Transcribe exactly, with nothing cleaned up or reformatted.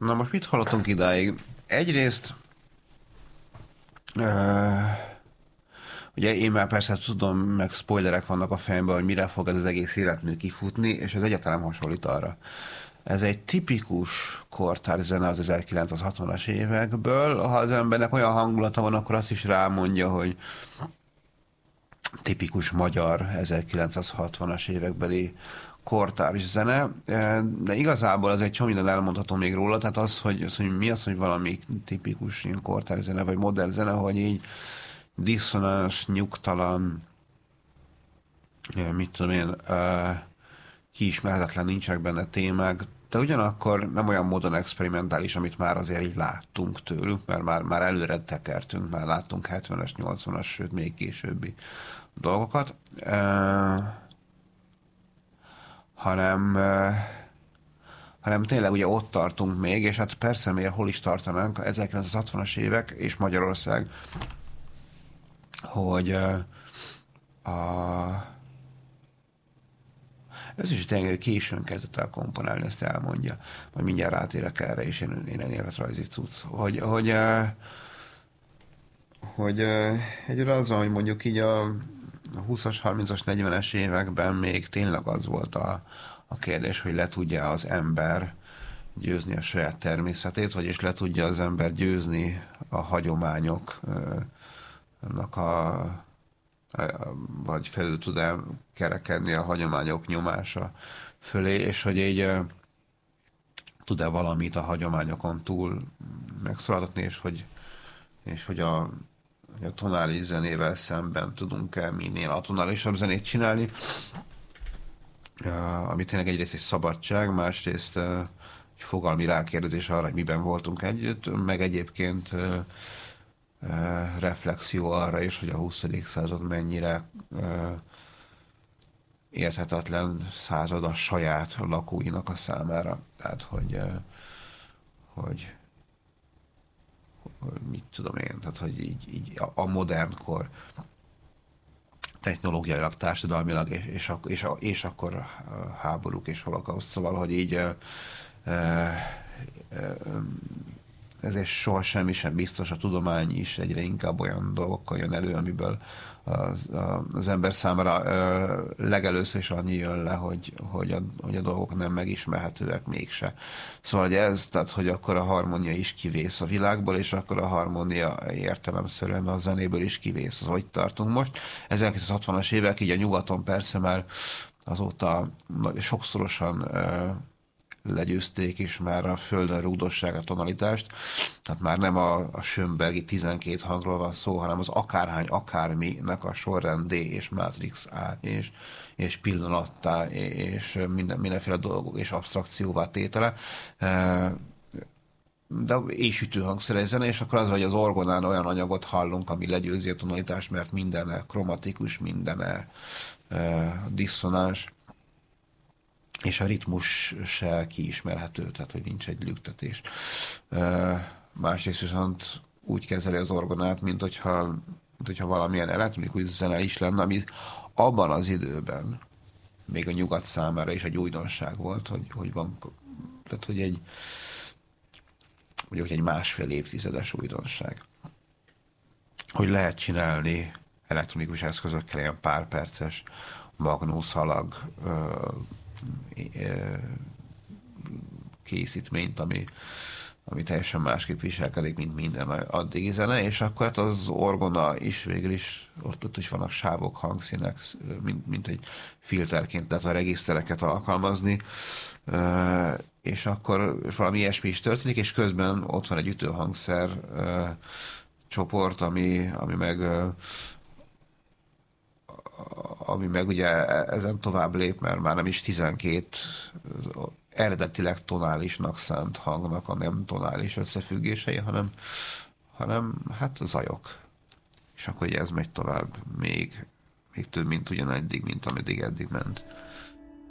Na most mit hallottunk idáig? Egyrészt, uh, ugye én már persze tudom, meg spoilerek vannak a fejemben, hogy mire fog ez az egész életmű kifutni, és ez egyáltalán nem hasonlít arra. Ez egy tipikus kortárs zene az ezerkilencszázhatvanas évekből. Ha az embernek olyan hangulata van, akkor azt is rámondja, hogy tipikus magyar ezerkilencszázhatvanas évekbeli kortárs zene, de igazából az egy csomó minden elmondható még róla, tehát az, hogy, az, hogy mi az, hogy valami tipikus ilyen kortárs zene, vagy modern zene, hogy így diszonáns, nyugtalan, mit tudom én, kiismerhetetlen, nincsenek benne témák, de ugyanakkor nem olyan módon experimentális, amit már azért így láttunk tőlük, mert már, már előre tekertünk, már láttunk hetvenes, nyolcvanas, sőt még későbbi dolgokat, uh, hanem, uh, hanem tényleg ugye ott tartunk még, és hát persze még hol is tartanánk a ezerkilencszázhatvanas évek és Magyarország, hogy uh, a ez is tényleg későn kezdett el komponálni, ezt elmondja. Majd mindjárt rátérek erre, és én, én életrajzi cucc. Hogy, hogy, hogy egyre az van, hogy mondjuk így a húszas, harmincas, negyvenes években még tényleg az volt a, a kérdés, hogy le tudja az ember győzni a saját természetét, vagyis le tudja az ember győzni a hagyományoknak a vagy felül tud-e kerekedni a hagyományok nyomása fölé, és hogy így uh, tud-e valamit a hagyományokon túl megszólaltatni, és hogy, és hogy a, a tonális zenével szemben tudunk-e minél atonálisabb zenét csinálni, uh, ami tényleg egyrészt egy szabadság, másrészt uh, egy fogalmi rákérdezés arra, hogy miben voltunk együtt, meg egyébként uh, reflexió arra is, hogy a huszadik század mennyire uh, érthetetlen század a saját lakóinak a számára. Tehát, hogy, uh, hogy, hogy mit tudom én, tehát, hogy így, így a, a modern kor technológiailag, társadalmilag, és, és, ak- és, és akkor háborúk és holokauszt, szóval, hogy így uh, uh, uh, ezért soha semmi sem biztos, a tudomány is egyre inkább olyan dolgokkal jön elő, amiből az, az ember számára legelőször is annyi jön le, hogy, hogy, a, hogy a dolgok nem megismerhetőek mégse. Szóval hogy ez, tehát hogy akkor a harmónia is kivész a világból, és akkor a harmónia értelemszerűen a zenéből is kivész. Az hogy tartunk most. ezerkilencszázhatvanas évek, így a nyugaton persze már azóta sokszorosan legyőzték, és már a földön rúdosság a tonalitást, tehát már nem a, a Schönbergi tizenkét hangról van szó, hanem az akárhány akárminek a sorrend D és Matrix A és, és pillanattá és minden, mindenféle dolgok és absztrakcióvá tétele. De és ütőhangszeres zene, és akkor az, hogy az orgonán olyan anyagot hallunk, ami legyőzi a tonalitást, mert mindene kromatikus, mindene diszonáns, és a ritmus se kiismerhető, tehát hogy nincs egy lüktetés. Másrészt viszont úgy kezeli az orgonát, mint hogyha, mint hogyha valamilyen elektronikus zene is lenne, ami abban az időben még a nyugat számára is egy újdonság volt, hogy, hogy van, tehát hogy egy, ugye, hogy egy másfél évtizedes újdonság. Hogy lehet csinálni elektronikus eszközökkel ilyen pár perces magnószalag készítményt, ami, ami teljesen másképp viselkedik, mint minden addigi zene, és akkor hát az orgona is végül is, ott, ott is vannak sávok, hangszínek, mint, mint egy filterként, tehát a regisztereket alkalmazni, és akkor valami ilyesmi is történik, és közben ott van egy ütőhangszer csoport, ami, ami meg ami meg ugye ezen tovább lép, mert már nem is tizenkét eredetileg tonálisnak szánt hangnak a nem tonális összefüggései, hanem, hanem hát zajok. És akkor ugye ez megy tovább még, még több, mint ugyaneddig, mint ameddig eddig ment.